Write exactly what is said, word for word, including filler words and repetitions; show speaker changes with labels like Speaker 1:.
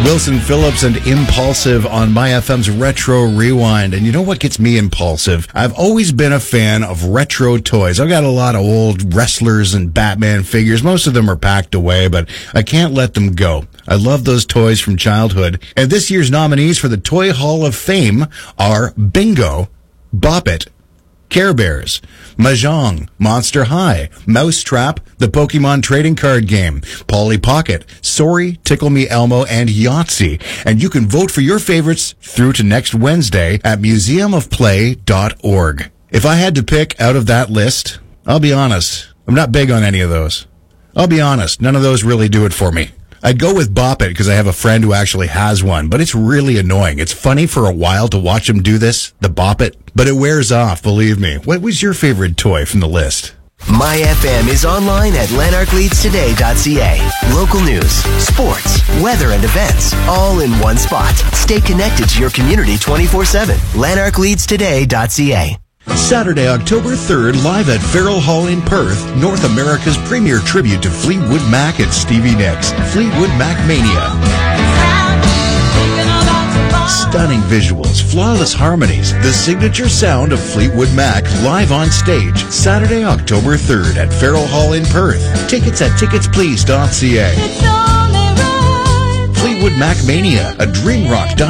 Speaker 1: Wilson Phillips and Impulsive on My F M's Retro Rewind. And you know what gets me impulsive? I've always been a fan of retro toys. I've got a lot of old wrestlers and Batman figures. Most of them are packed away, but I can't let them go. I love those toys from childhood. And this year's nominees for the Toy Hall of Fame are Bingo, Bop It, Care Bears, Mahjong, Monster High, Mousetrap, the Pokemon trading card game, Polly Pocket, Sorry, Tickle Me Elmo, and Yahtzee. And you can vote for your favorites through to next Wednesday at museum of play dot org. If I had to pick out of that list, I'll be honest, I'm not big on any of those. I'll be honest, none of those really do it for me. I'd go with Bop It because I have a friend who actually has one, but it's really annoying. It's funny for a while to watch him do this, the Bop It, but it wears off, believe me. What was your favorite toy from the list?
Speaker 2: My F M is online at lanark leads today dot c a. Local news, sports, weather, and events, all in one spot. Stay connected to your community twenty-four seven. lanark leads today dot c a.
Speaker 1: Saturday, October third, live at Farrell Hall in Perth, North America's premier tribute to Fleetwood Mac and Stevie Nicks, Fleetwood Mac Mania. Stunning visuals, flawless harmonies, the signature sound of Fleetwood Mac live on stage, Saturday, October third at Farrell Hall in Perth. Tickets at tickets please dot c a. Fleetwood Mac Mania, a dream rock